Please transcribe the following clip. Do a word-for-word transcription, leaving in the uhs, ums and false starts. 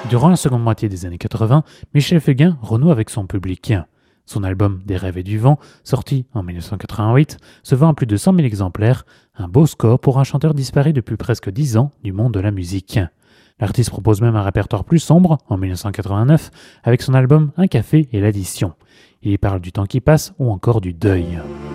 Durant la seconde moitié des années quatre-vingts, Michel Fugain renoue avec son public. Son album Des rêves et du vent, sorti en mille neuf cent quatre-vingt-huit, se vend à plus de cent mille exemplaires, un beau score pour un chanteur disparu depuis presque dix ans du monde de la musique. L'artiste propose même un répertoire plus sombre en mille neuf cent quatre-vingt-neuf avec son album Un café et l'addition. Il y parle du temps qui passe ou encore du deuil.